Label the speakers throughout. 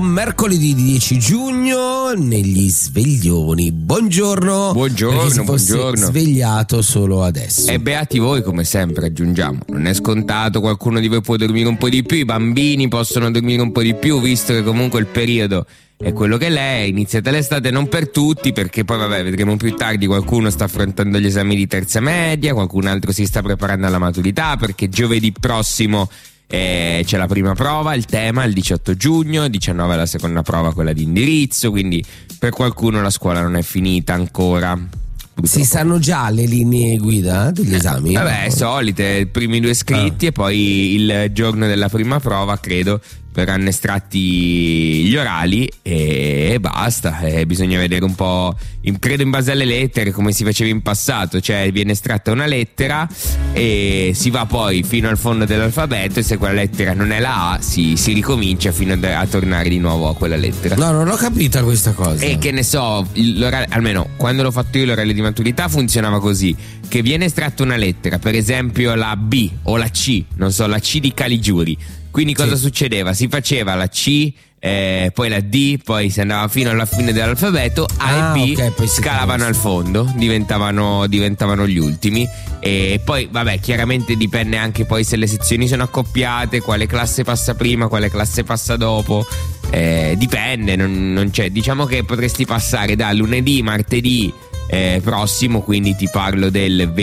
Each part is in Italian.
Speaker 1: Mercoledì 10 giugno negli sveglioni. Buongiorno.
Speaker 2: Buongiorno.
Speaker 1: Svegliato solo adesso.
Speaker 2: E beati voi, come sempre, aggiungiamo. Non è scontato, qualcuno di voi può dormire un po' di più, i bambini possono dormire un po' di più, visto che comunque il periodo è quello che l'è. Iniziata l'estate, non per tutti, perché poi vedremo più tardi. Qualcuno sta affrontando gli esami di terza media, qualcun altro si sta preparando alla maturità, perché giovedì prossimo c'è la prima prova, il tema il 18 giugno, 19 la seconda prova, quella di indirizzo, quindi per qualcuno la scuola non è finita ancora. Purtroppo.
Speaker 1: Si sanno già le linee guida degli esami?
Speaker 2: Solite, i primi 2 scritti e poi il giorno della prima prova, credo, verranno estratti gli orali e basta. Bisogna vedere un po', credo in base alle lettere, come si faceva in passato, cioè viene estratta una lettera e si va poi fino al fondo dell'alfabeto, e se quella lettera non è la A si ricomincia fino a tornare di nuovo a quella lettera.
Speaker 1: No, non ho capita questa cosa.
Speaker 2: E che ne so, almeno quando l'ho fatto io l'orale di maturità funzionava così, che viene estratta una lettera, per esempio la B o la C, non so, la C di Caligiuri. Quindi cosa succedeva? Si faceva la C, poi la D, poi si andava fino alla fine dell'alfabeto, A e B
Speaker 1: poi
Speaker 2: scalavano al fondo, diventavano gli ultimi. E poi chiaramente dipende anche poi se le sezioni sono accoppiate, quale classe passa prima, quale classe passa dopo. Dipende, non c'è. Diciamo che potresti passare da lunedì, martedì prossimo, quindi ti parlo del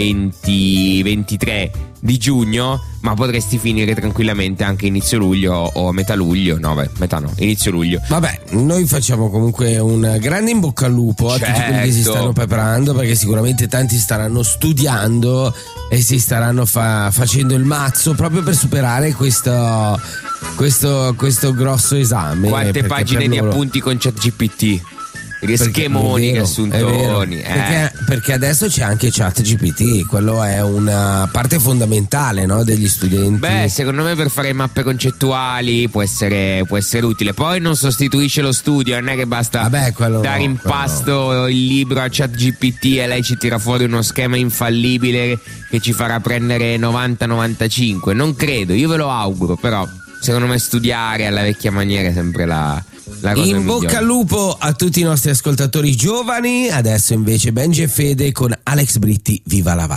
Speaker 2: 23 di giugno, ma potresti finire tranquillamente anche inizio luglio o a metà luglio. Inizio luglio.
Speaker 1: Noi facciamo comunque un grande in bocca al lupo a tutti quelli che si stanno preparando, perché sicuramente tanti staranno studiando e si staranno facendo il mazzo proprio per superare questo grosso esame.
Speaker 2: Quante pagine di appunti con ChatGPT? Che schemoni, che assuntoni.
Speaker 1: Perché adesso c'è anche ChatGPT, quello è una parte fondamentale, no, degli studenti.
Speaker 2: Secondo me per fare mappe concettuali può essere utile. Poi non sostituisce lo studio, non è che basta dare in pasto il libro a ChatGPT e lei ci tira fuori uno schema infallibile che ci farà prendere 90-95. Non credo, io ve lo auguro, però secondo me studiare alla vecchia maniera è sempre la cosa
Speaker 1: in
Speaker 2: migliore.
Speaker 1: bocca al lupo a tutti i nostri ascoltatori giovani. Adesso invece Benji e Fede con Alex Britti, Viva la Valle.